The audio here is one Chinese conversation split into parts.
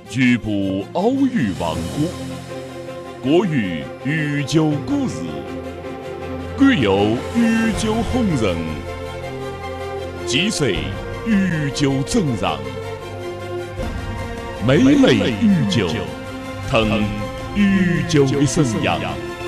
局部偶遇亡故，国语御酒故事，贵有御酒红人，击碎御酒真让，美美御酒，腾御酒的生阳。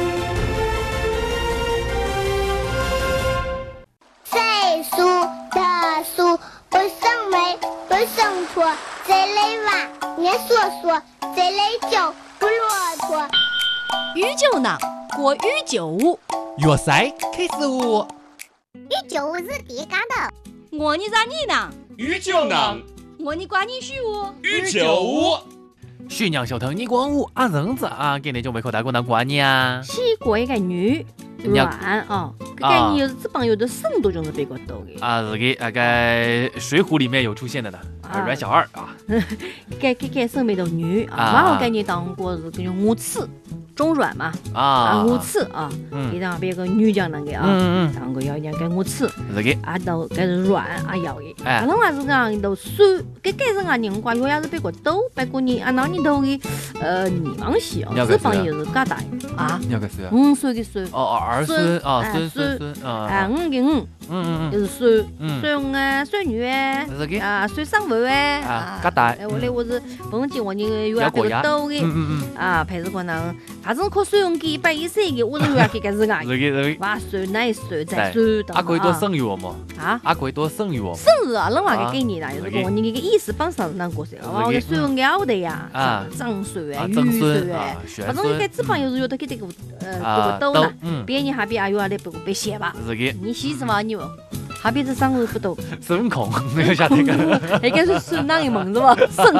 岁数的数不胜枚，不胜砣，这类娃，年说说，这类酒不骆驼。 御酒囊，过御酒舞。 粤赛开始舞。 御酒舞是第一家的。 我你咋你呢？ 御酒囊， 我你管你许我。 御酒舞。 徐娘小头，你光舞啊人子啊，给你就胃口大姑娘管你啊。 是过一个女软哦，这个你有这帮有的深度就是别个多的啊，是个那个《水浒》里面有出现的呢，阮小二啊。 这身边的女啊，然后给你当过是跟五次中软嘛啊，五次啊，你当别个女将那个啊，当个要讲跟五次， 是个啊都搿是软啊要的，啊侬还是讲都酸，搿是啊人怪，要是别个多，别个你啊那你头的你忙些哦，这帮又是疙瘩啊， 你要个酸 5岁的酸哦儿孙啊孙啊5个5，就是酸酸啊酸女啊，啊酸生活啊疙瘩， 后来我是本地我你有别个多的啊，配置可能。反正可算给113个，我是要给个是啊，哇算那算再算的。 阿可以多生育我吗？ 啊， 阿可以多生育我。 生日啊，侬话给你啦，就是讲你个意思帮上那过噻，我的算了的呀，长孙啊，余孙啊，反正你个脂肪又是有的给这个这个多了，别人还比阿有阿来别写吧。 是的。 你洗什么你哦？还别是生日不多。 孙悟空那个晓得个？ 那个是孙哪一门是吧？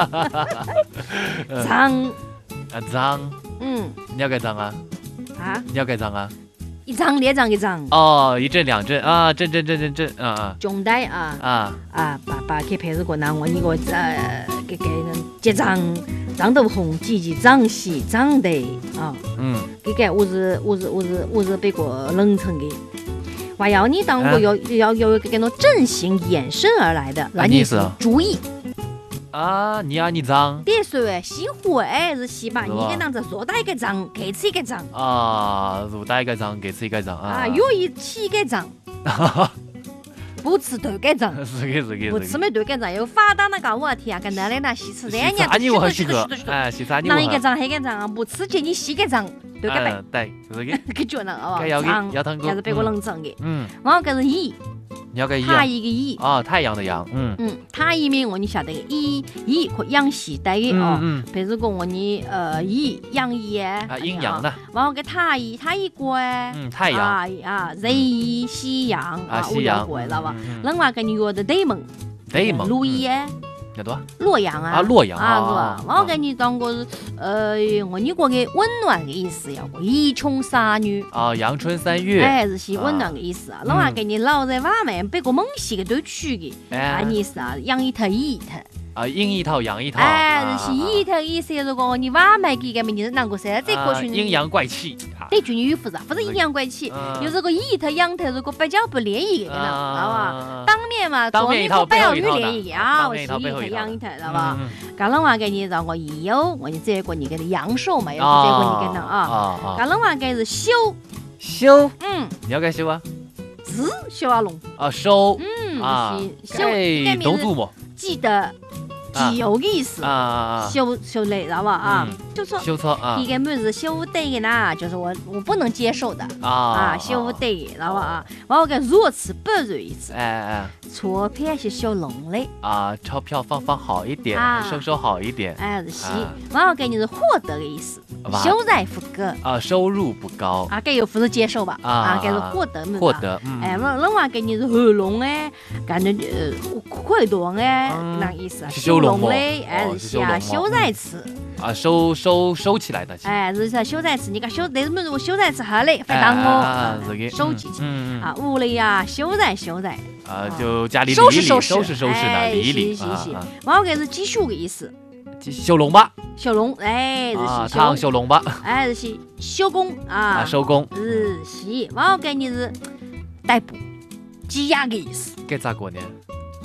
张啊张。你要盖章啊？ 啊？ 你要盖章啊？ 一张2张1张。 哦，一阵2阵啊，阵啊。 中代啊把去配置过那我你个给结账长头红，几长西长的啊。给个我是被过冷成的。我要你当我要给侬正形衍生而来的，那你是主意。 啊，你脏？ 别说熄火是熄吧，你给当着若大一个脏，给吃一个脏啊，若大一个脏，给吃一个脏啊， 有一起一个脏，不吃头个脏， 是个， 不吃没头个脏，有发达那个我天啊，跟奶奶那洗吃人家， 你我洗个，哎，洗啥你我？ 哪一个脏黑个脏，不吃起你洗个脏，对个呗， 对，是个， 可觉了啊， 脏，要也是别个冷脏的，然后搿是一。 你要个一， 太一个一啊，太阳的阳， 太一面我你晓得个一可阳西带的哦，譬如讲我你一阳一啊， 阴阳的， 然后个太一过太阳啊，日一西阳啊，西阳过知道吧？另外个你约的对门，路易叫多洛阳啊， 洛阳啊是吧？然后给你当个是我你过个温暖的意思，要过一穷三女啊，阳春3月， 哎是些温暖的意思啊。另外给你老在外面别个猛些个都去的，啊意思啊，养一头一头。 啊，阴一套阳一套， 哎，是一头意思，如果你外卖给个名字，难过噻，再过去阴阳怪气， 对，句语复杂，不是阴阳怪气，有这个一头阳头，如果不叫不联谊的，知道吧？当面嘛，左面和背后女联谊啊，我是一头阳一头，知道吧？刚刚话给你让我有，我你这个你给的阳寿嘛，有这个你给的啊，刚刚话给是修， 你要该修啊？ 子修啊龙啊收， 修， 龙祖母记得。既有的意思修累，知道吧？啊，就说修错啊， 第一个么子修对的呢，就是我不能接受的修对，知道吧？啊，然后个如此不如意思，钞票是修龙嘞啊，钞票放好一点，收好一点， 是是，然后给你是获得的意思，收入不高啊，收入不高啊，该有不是接受吧？该是获得，另外给你是合龙感觉快动那意思啊。龙嘞，是啊，修在此啊，收起来的， 是修在此，你看修，但是我修在此好嘞，非常好，收起去啊，屋里呀，修在啊，就家里收拾的， 理， 然后这是积蓄的意思， 修龙吧， 修龙，是汤修龙吧， 是修工啊， 收工， 是，然后给你是逮捕、羁押的意思， 该咋过呢？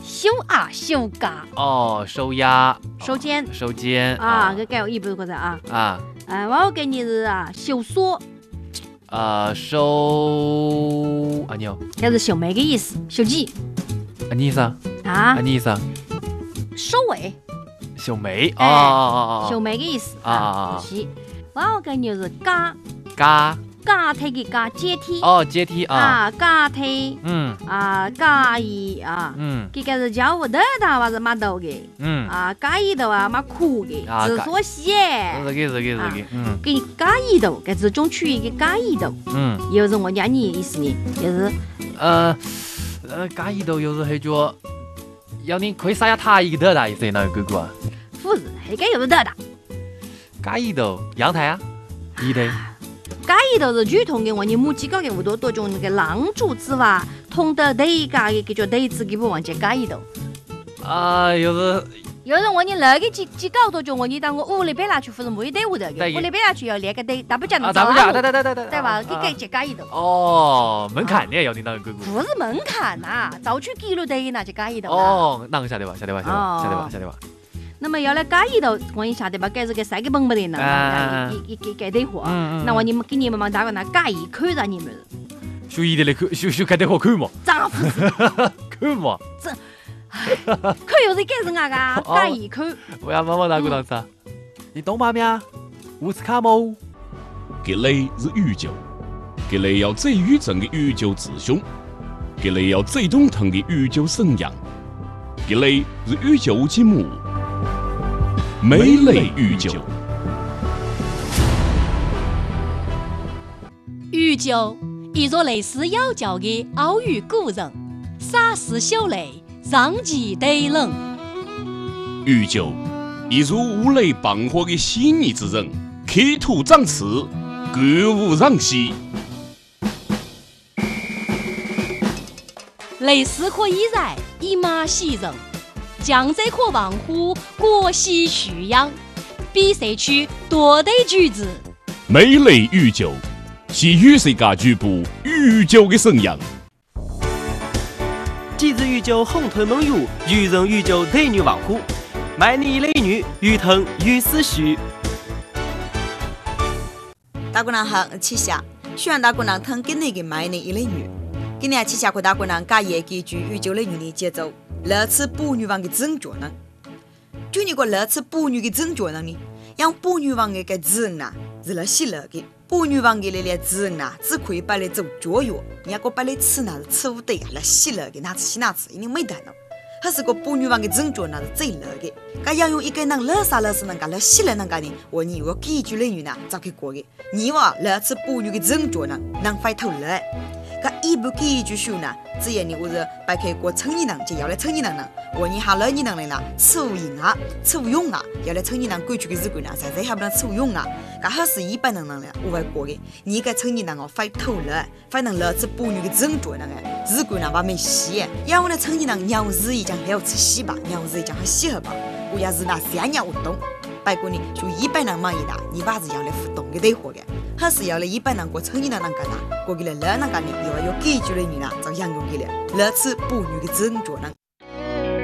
修啊修家哦，收押收监收监啊，搿改一不觉着啊啊我跟你是啊修锁收阿牛， 搿是秀梅的意思，秀记你意思啊？ 啊你意思啊？ 收尾秀梅秀梅的意思是我跟你是家梯的家阶梯阶梯家梯家椅这个是叫我的话是马头的家椅头马苦的字所写这个给家椅头搿是种区域的家椅头又是我讲你意思呢就是家椅头又是很叫要你可以撒下他一个的意思那个哥哥不是那个又是的家椅头阳台啊椅头家椅头是传统的我们母鸡高的好多种那个廊柱子哇，通的对家的叫对子，基本上叫家椅头。有人我们那个几高多种，我们当我屋里边拿去，不是每对屋头的，屋里边拿去要连个对，大不讲能找啊，对吧？给叫家椅头。 哦，门槛呢要你那个哥哥。 不是门槛呐，早去记录对那叫家椅头。 哦，那个晓得吧？那么要来家椅头，我们晓得吧？该是个三个本本的呢，一对货。那我你们给你们打个那家椅看着你们。 修一点来看，修开对货看嘛。 丈夫。 看嘛。 这。看又是干什么个？家椅看。 我要妈妈打过当时。你懂吗？咩？乌斯卡冇。 这类是宇宙，这类要最宇宙的宇宙之兄，这类要最懂腾的宇宙神样，这类是宇宙节目。美类宇宙， 宇宙一座类似妖教的奥语古人，洒丝秀雷，上极对冷。 宇宙一座五雷傍火的细腻之人，刻土长刺，歌舞让西。 类似可以在一马喜人。江浙可望乎国喜徐阳，比赛区多对句子。 美类宇宙是与世界局部宇宙的神样。 今日宇宙红腿猛乳，愚人宇宙对女望乎，卖你雷女鱼腾鱼思绪。 大姑娘好，七下，希望大姑娘疼给你个卖你一雷女。今年七下和大姑娘加野几句宇宙雷女的节奏。乐次妇女王的正确呢？就你个乐次妇女的正确呢？让妇女王的个字呢是了写了的，妇女王的那些字呢只可以把来做教育，人家把来吃呢是吃不得了写了的，哪次因为没得了。还是个妇女王的正确呢是最了的，噶要用一个人乐啥乐是能噶乐写了能噶呢？我你我几句类女呢早给过的，你话乐次妇女的正确呢能快头了。一部几句书呢，只要你我是摆开过成年人，就要来成年人呢。我你下老年人来了，吃无用啊，吃无用啊，要来成年人规矩的日子呢，实在还不能吃无用啊。噶还是一般人了，我会过的。你个成年人哦，快头了，反正乐子妇女的正确那个日子呢，把没洗。要我来成年人娘日已经还要吃洗吧，娘日已经还洗了吧。我要是那3年活动，拜过你就一般人忙一打，你把是要来互动的对活的。还是要来一般人过成年人干呐，过去来老人干呢，又要有几句的女呢，就应用起来，乐此不女的正确人。